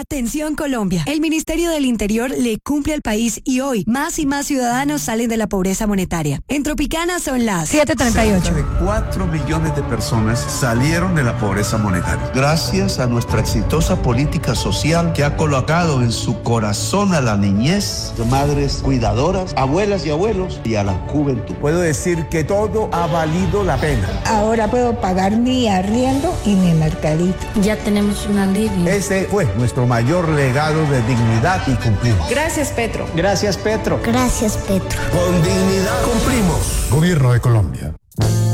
Atención Colombia, el Ministerio del Interior le cumple al país y hoy más y más ciudadanos salen de la pobreza monetaria. En Tropicana son las 7:38. Cerca de 4 millones de personas salieron de la pobreza monetaria. Gracias a nuestra exitosa política social que ha colocado en su corazón a la niñez, de madres cuidadoras, abuelas y abuelos y a la juventud. Puedo decir que todo ha valido la pena. Ahora puedo pagar mi arriendo y mi mercadito. Ya tenemos un alivio. Ese fue nuestro mayor legado de dignidad y cumplimos. Gracias, Petro. Gracias, Petro. Gracias, Petro. Con dignidad cumplimos. Gobierno de Colombia.